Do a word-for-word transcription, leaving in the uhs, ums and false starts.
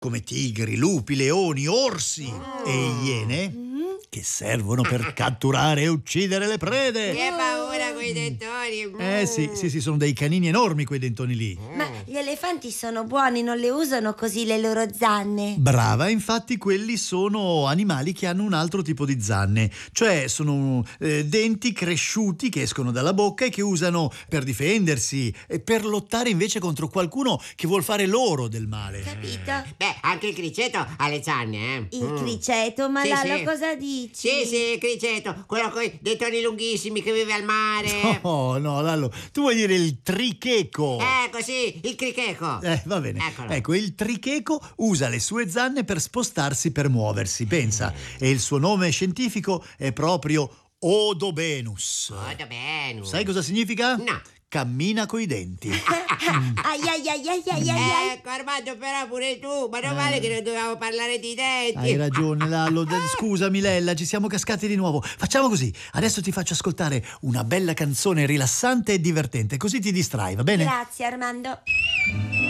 come tigri, lupi, leoni, orsi e iene, che servono per catturare e uccidere le prede. Che paura quei dentoni. Eh sì, sì, sì, sono dei canini enormi quei dentoni lì. Ma gli elefanti sono buoni, non le usano così le loro zanne? Brava, infatti quelli sono animali che hanno un altro tipo di zanne, cioè sono eh, denti cresciuti che escono dalla bocca e che usano per difendersi e per lottare invece contro qualcuno che vuol fare loro del male. Capito? Beh, anche il criceto ha le zanne, eh. Il Mm. criceto, ma Sì, Lalo sì. cosa dici? Sì, sì, il criceto, quello con i dentoni lunghissimi che vive al mare. Oh no, Lallo, tu vuoi dire il tricheco? Ecco, sì, il cricheco. Eh, va bene. Eccolo. Ecco, il tricheco usa le sue zanne per spostarsi, per muoversi, pensa. E il suo nome scientifico è proprio Odobenus. Molto bene. Sai cosa significa? No. Cammina coi denti. Ai ai ai ai ai ai ai. Ecco, Armando, però pure tu. Ma non vale che non dovevamo parlare di denti. Hai ragione, Lallo. D- Scusami, Lella, ci siamo cascati di nuovo. Facciamo così. Adesso ti faccio ascoltare una bella canzone rilassante e divertente, così ti distrai, va bene? Grazie Armando.